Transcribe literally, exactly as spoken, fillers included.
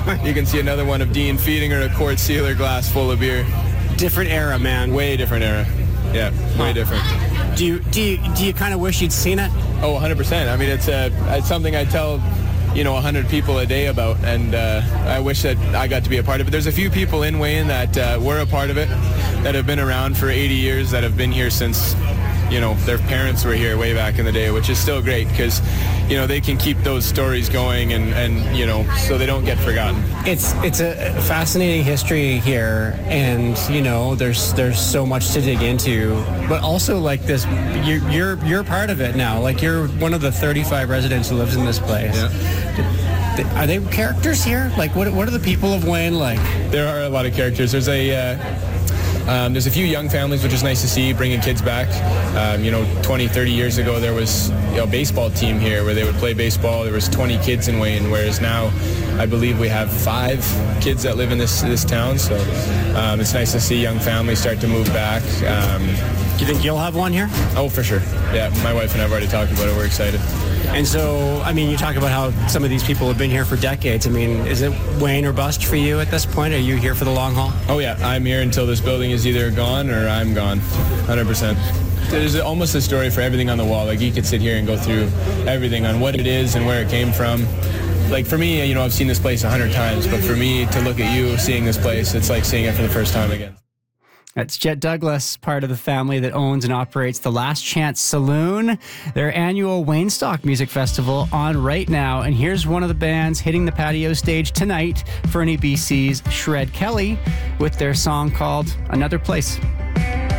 You can see another one of Dean feeding her a quart sealer glass full of beer. Different era, man. Way different era. Yeah, way huh. different. Do you do you, do you kind of wish you'd seen it? Oh, one hundred percent. I mean, it's a it's something I tell, you know, one hundred people a day about, and uh, I wish that I got to be a part of it. There's a few people in Wayne that uh, were a part of it, that have been around for eighty years, that have been here since, you know, their parents were here way back in the day, which is still great because, you know, they can keep those stories going and, and you know, so they don't get forgotten. It's it's a fascinating history here, and, you know, there's there's so much to dig into, but also, like, this, you're you're, you're part of it now. Like, you're one of the thirty-five residents who lives in this place. Yeah. Are they characters here? Like, what what are the people of Wayne like? There are a lot of characters. There's a... Uh, Um, there's a few young families, which is nice to see, bringing kids back. Um, you know, twenty, thirty years ago, there was, you know, a baseball team here where they would play baseball. There was twenty kids in Wayne, whereas now I believe we have five kids that live in this this town. So um, it's nice to see young families start to move back. Um, Do you think you'll have one here? Oh, for sure. Yeah, my wife and I have already talked about it. We're excited. And so, I mean, you talk about how some of these people have been here for decades. I mean, is it Wayne or bust for you at this point? Are you here for the long haul? Oh, yeah. I'm here until this building is either gone or I'm gone. one hundred percent. There's almost a story for everything on the wall. Like, you could sit here and go through everything on what it is and where it came from. Like, for me, you know, I've seen this place a hundred times, but for me to look at you seeing this place, it's like seeing it for the first time again. That's Jet Douglas, part of the family that owns and operates the Last Chance Saloon, their annual Waynestock Music Festival on right now. And here's one of the bands hitting the patio stage tonight, Fernie B C's Shred Kelly, with their song called Another Place.